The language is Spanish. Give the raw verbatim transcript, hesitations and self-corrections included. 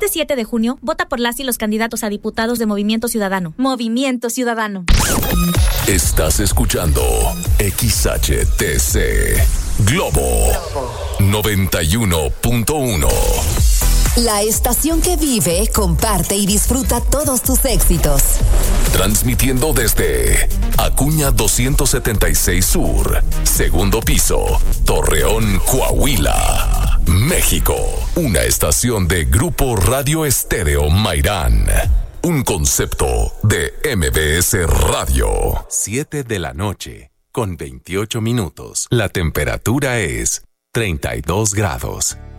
Este siete de junio, vota por las y los candidatos a diputados de Movimiento Ciudadano. Movimiento Ciudadano. Estás escuchando X H T C Globo noventa y uno punto uno. La estación que vive, comparte y disfruta todos tus éxitos. Transmitiendo desde Acuña doscientos setenta y seis Sur, segundo piso, Torreón, Coahuila, México. Una estación de Grupo Radio Estéreo Mairán. Un concepto de M B S Radio. siete de la noche, con veintiocho minutos. La temperatura es treinta y dos grados.